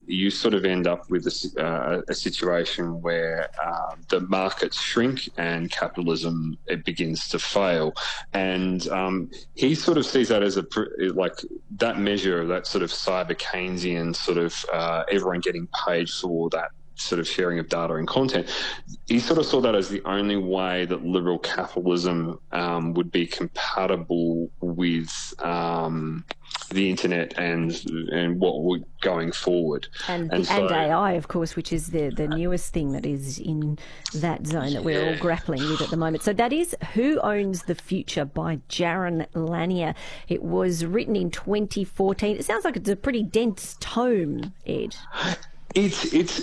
you sort of end up with a situation where the markets shrink and capitalism, it begins to fail. And he sort of sees that as like that measure, that sort of cyber Keynesian sort of everyone getting paid for that sort of sharing of data and content. He sort of saw that as the only way that liberal capitalism would be compatible with the internet and what we're going forward. And AI, of course, which is the newest thing that is in that zone that we're all grappling with at the moment. So that is Who Owns the Future by Jaron Lanier. It was written in 2014. It sounds like it's a pretty dense tome, Ed. It's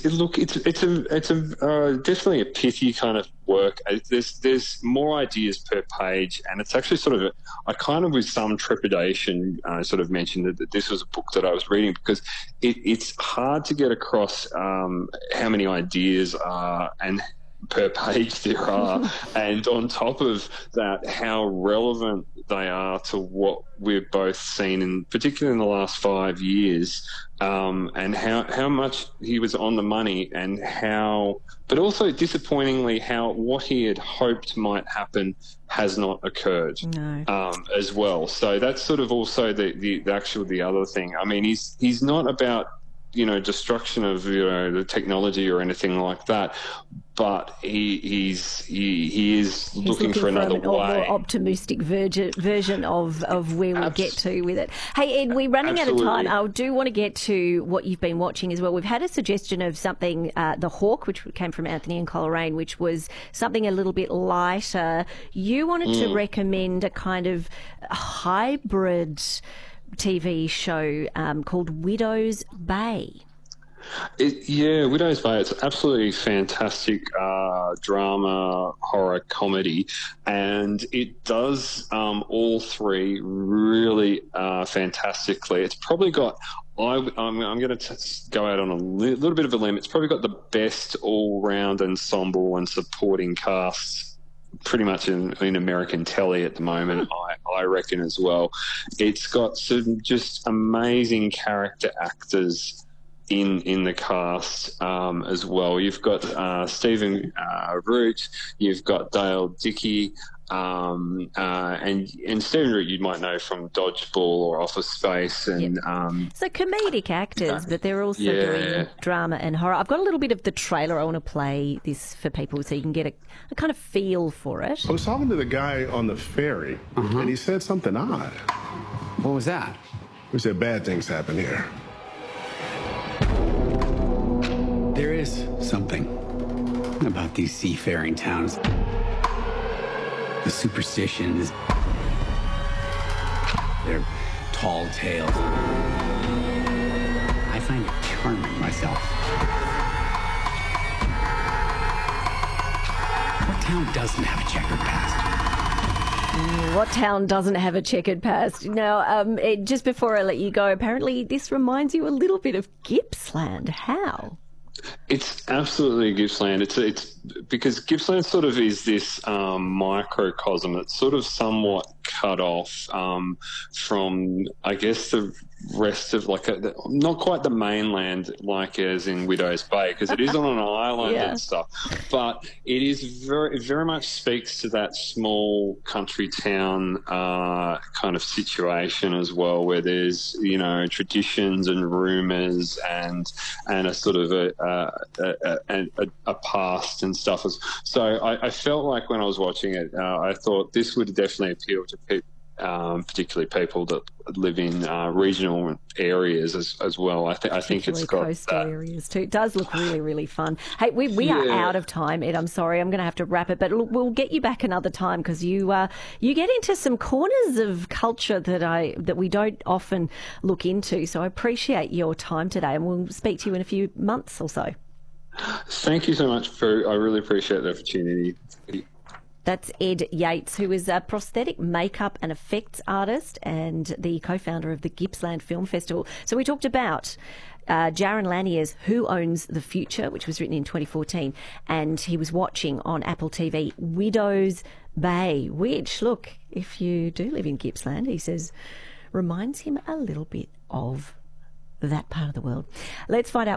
definitely a pithy kind of work. There's more ideas per page, and it's actually sort of I kind of with some trepidation sort of mentioned that this was a book that I was reading because it's hard to get across how many ideas are and per page there are, and on top of that, how relevant they are to what we've both seen, and particularly in the last 5 years, and how much he was on the money, and how, but also disappointingly, how what he had hoped might happen has not occurred as well. So that's sort of also the other thing. I mean, he's not about destruction of the technology or anything like that, but he is looking for another way, more optimistic version of where we get to with it. Hey Ed, we're running out of time. I do want to get to what you've been watching as well. We've had a suggestion of something, The Hawk, which came from Anthony and Coleraine, which was something a little bit lighter. You wanted to recommend a kind of hybrid TV show called Widow's Bay. Widow's Bay. It's absolutely fantastic drama, horror, comedy, and it does all three really fantastically. It's probably got, I'm going to go out on a little bit of a limb. It's probably got the best all-round ensemble and supporting casts pretty much in American telly at the moment, I reckon as well. It's got some just amazing character actors in the cast as well. You've got Stephen Root, you've got Dale Dickey, and Stephen Root you might know from Dodgeball or Office Space, and so comedic actors, but they're also doing drama and horror. I've got a little bit of the trailer. I want to play this for people so you can get a kind of feel for it. I was talking to the guy on the ferry, and he said something odd. What was that? He said bad things happen here. There is something about these seafaring towns. The superstitions, their tall tales. I find it charming myself. What town doesn't have a checkered past? What town doesn't have a checkered past? Now, just before I let you go, apparently this reminds you a little bit of Gippsland. How? It's absolutely Gippsland. It's because Gippsland sort of is this microcosm that's sort of somewhat cut off from, I guess, the rest of not quite the mainland like as in Widow's Bay, because it is on an island and stuff, but it is it very much speaks to that small country town kind of situation as well, where there's traditions and rumours and a sort of a past and stuff. So I felt like when I was watching it, I thought this would definitely appeal to people, particularly people that live in regional areas as well. I think it's got coastal areas too. It does look really, really fun. Hey, we are out of time, Ed. I'm sorry, I'm going to have to wrap it, but we'll get you back another time because you get into some corners of culture that we don't often look into. So I appreciate your time today, and we'll speak to you in a few months or so. Thank you so much, I really appreciate the opportunity. That's Ed Yates, who is a prosthetic makeup and effects artist and the co-founder of the Gippsland Film Festival. So we talked about Jaron Lanier's Who Owns the Future, which was written in 2014, and he was watching on Apple TV Widow's Bay, which, look, if you do live in Gippsland, he says, reminds him a little bit of that part of the world. Let's find out